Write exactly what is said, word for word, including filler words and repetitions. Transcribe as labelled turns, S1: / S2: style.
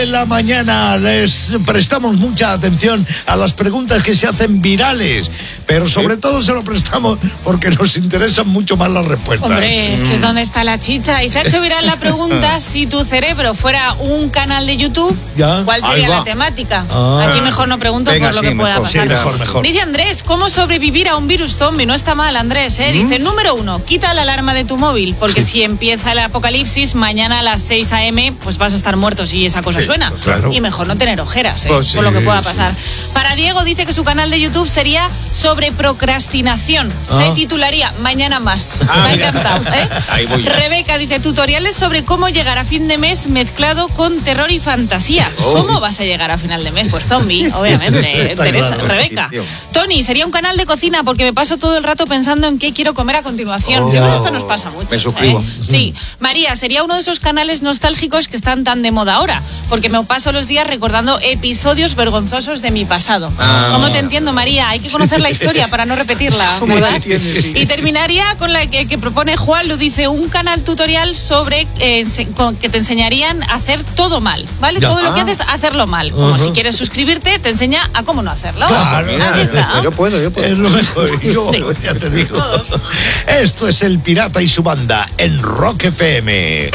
S1: En la mañana les prestamos mucha atención a las preguntas que se hacen virales, pero sobre todo se lo prestamos porque nos interesan mucho más las respuestas.
S2: Hombre, es que es donde está la chicha. Y se ha hecho viral la pregunta: si tu cerebro fuera un canal de YouTube,
S1: ¿Ya?
S2: ¿cuál sería la temática?
S1: Ah.
S2: Aquí mejor no pregunto
S3: Venga,
S2: por lo
S3: sí,
S2: que pueda
S3: mejor,
S2: pasar.
S1: sí, mejor, mejor.
S2: Dice Andrés: ¿cómo sobrevivir a un virus zombie? No está mal, Andrés, ¿eh? Dice,
S3: ¿Mm?
S2: número uno, quita la alarma de tu móvil, porque
S1: Sí.
S2: si empieza el apocalipsis, mañana a las seis a.m., pues vas a estar muerto si esa cosa
S1: Sí,
S2: suena.
S1: claro.
S2: Y mejor no tener ojeras, ¿eh?
S3: Pues
S2: por lo que
S3: sí,
S2: pueda
S3: sí.
S2: pasar. Para Diego, dice que su canal de YouTube sería sobre procrastinación. Se
S1: Ah.
S2: titularía Mañana Más.
S3: Ah,
S2: Me ha
S3: mira.
S2: encantado, ¿eh?
S3: Ahí voy yo.
S2: Rebeca dice, tutoriales sobre cómo llegar a fin de mes mezclado con terror y fantasía.
S3: Oh.
S2: ¿Cómo vas a llegar a final de mes? Pues zombie, obviamente.
S1: Está
S2: Teresa,
S1: claro.
S2: Rebeca. Tony, sería un canal de cocina porque me paso todo el rato pensando en qué quiero comer a continuación.
S1: Oh.
S2: Yo creo que esto nos pasa mucho.
S3: Me suscribo.
S2: ¿eh? Sí. María, sería uno de esos canales nostálgicos que están tan de moda ahora, porque me paso los días recordando episodios vergonzosos de mi pasado.
S3: Ah.
S2: ¿Cómo te entiendo, María? Hay que conocer la historia para no repetirla,
S3: ¿Cómo la
S2: ¿verdad?
S3: entiendes? Sí.
S2: Y terminaría con la que, que propone Juan, lo dice, un canal tutorial sobre eh, ense- con- que te enseñarían a hacer todo mal, ¿vale?
S1: Ya.
S2: Todo lo que
S3: Ah.
S2: haces, hacerlo mal. Como
S1: Ajá.
S2: si quieres suscribirte, te enseña a cómo no hacerlo.
S1: Claro.
S2: Así está.
S3: Yo puedo, yo puedo.
S1: Es lo mejor, yo, ya te digo. Esto es El Pirata y su banda en Rock F M.